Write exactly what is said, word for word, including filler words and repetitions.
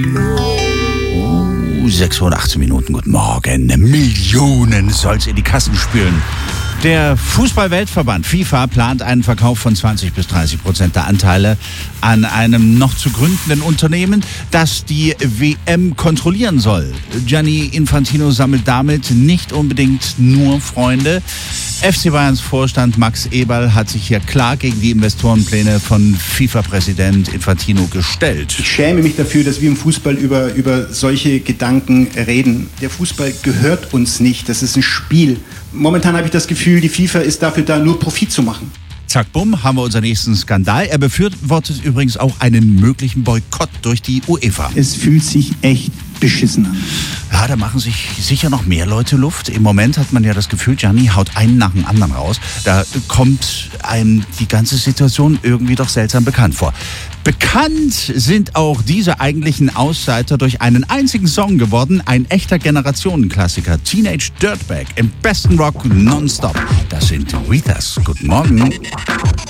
Uh, sechs Uhr achtzehn Minuten, guten Morgen. Millionen soll's in die Kassen spülen. Der Fußball-Weltverband FIFA plant einen Verkauf von zwanzig bis dreißig Prozent der Anteile an einem noch zu gründenden Unternehmen, das die W M kontrollieren soll. Gianni Infantino sammelt damit nicht unbedingt nur Freunde. F C Bayerns Vorstand Max Eberl hat sich hier klar gegen die Investorenpläne von FIFA-Präsident Infantino gestellt. Ich schäme mich dafür, dass wir im Fußball über, über solche Gedanken reden. Der Fußball gehört uns nicht, das ist ein Spiel. Momentan habe ich das Gefühl, die FIFA ist dafür da, nur Profit zu machen. Zack, bumm, haben wir unseren nächsten Skandal. Er befürwortet übrigens auch einen möglichen Boykott durch die UEFA. Es fühlt sich echt beschissen an. Ja, da machen sich sicher noch mehr Leute Luft. Im Moment hat man ja das Gefühl, Gianni haut einen nach dem anderen raus. Da kommt einem die ganze Situation irgendwie doch seltsam bekannt vor. Bekannt sind auch diese eigentlichen Außenseiter durch einen einzigen Song geworden. Ein echter Generationenklassiker. Teenage Dirtbag im besten Rock nonstop. Das sind Weethers. Guten Morgen.